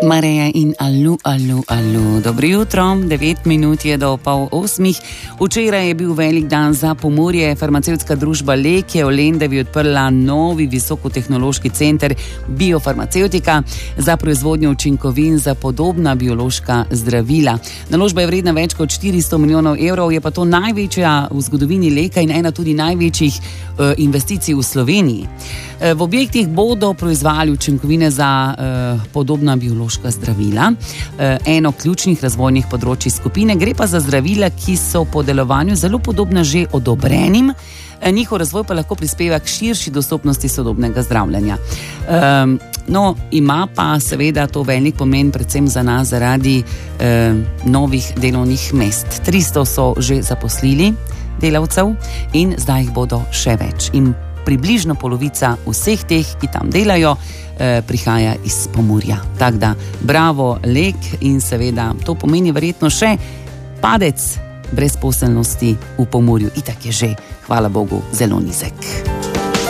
Mareja in alu. Dobro jutro, 9 minut je do 7:30. Včeraj je bil velik dan za Pomurje. Farmacevtska družba Lek je v Lendavi odprla novi visokotehnološki center biofarmacevtika za proizvodnjo učinkovin za podobna biološka zdravila. Naložba je vredna več kot 400 milijonov evrov, je pa to največja v zgodovini Leka in ena tudi največjih investicij v Sloveniji. V objektih bodo proizvali učinkovine za podobna biološka zdravila. Eno ključnih razvojnih področij skupine gre pa za zdravila, ki so po delovanju zelo podobna že odobrenim, njihov razvoj pa lahko prispeva k širši dostopnosti sodobnega zdravljenja. Ima pa seveda to velik pomen predvsem za nas zaradi novih delovnih mest. 300 so že zaposlili delavcev in zdaj jih bodo še več. In približno polovica vseh teh, ki tam delajo, prihaja iz Pomurja. Tako da, bravo Lek, in seveda to pomeni verjetno še padec brezposelnosti v Pomurju. Itak je že, hvala Bogu, zelo nizek.